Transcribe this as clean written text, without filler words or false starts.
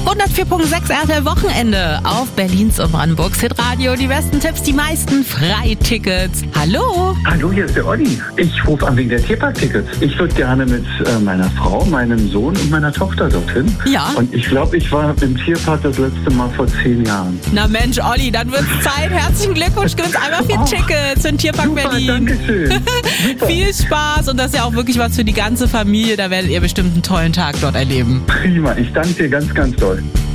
104.6 RTL Wochenende auf Berlins und Brandenburgs Hitradio. Die besten Tipps, die meisten Freitickets. Hallo. Hallo, hier ist der Olli. Ich rufe an wegen der Tierparktickets. Ich würde gerne mit meiner Frau, meinem Sohn und meiner Tochter dorthin. Ja. Und ich glaube, ich war im Tierpark das letzte Mal vor 10 Jahren. Na Mensch, Olli, dann wird's Zeit. Herzlichen Glückwunsch. Gewinnst einmal 4 Tickets für den Tierpark Super, Berlin. Dankeschön. Viel Spaß und das ist ja auch wirklich was für die ganze Familie. Da werdet ihr bestimmt einen tollen Tag dort erleben. Prima, ich danke dir ganz, ganz doll.